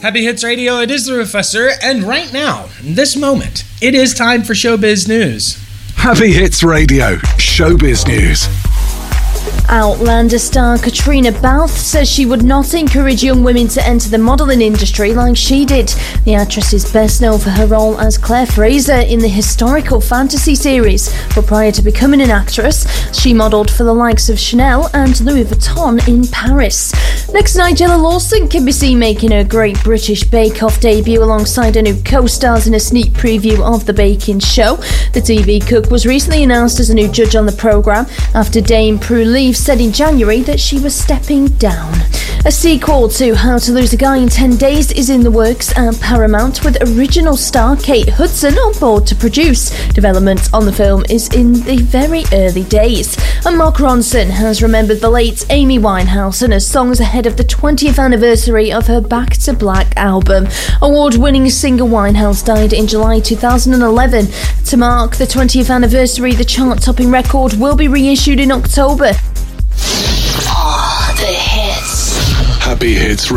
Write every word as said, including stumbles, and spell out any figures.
Happy Hits Radio, it is the Professor, and right now, in this moment, it is time for Showbiz News. Happy Hits Radio, Showbiz News. Outlander star Katrina Balfe says she would not encourage young women to enter the modelling industry like she did. The actress is best known for her role as Claire Fraser in the historical fantasy series, but prior to becoming an actress, she modelled for the likes of Chanel and Louis Vuitton in Paris. Next, Nigella Lawson can be seen making her Great British Bake Off debut alongside her new co-stars in a sneak preview of the baking show. The T V cook was recently announced as a new judge on the programme after Dame Prue Leave said in January that she was stepping down. A sequel to How to Lose a Guy in ten days is in the works at Paramount, with original star Kate Hudson on board to produce. Development on the film is in the very early days. And Mark Ronson has remembered the late Amy Winehouse and her songs ahead of the twentieth anniversary of her Back to Black album. Award-winning singer Winehouse died in July two thousand eleven. To mark the twentieth anniversary, the chart-topping record will be reissued in October. The hits. Happy Hits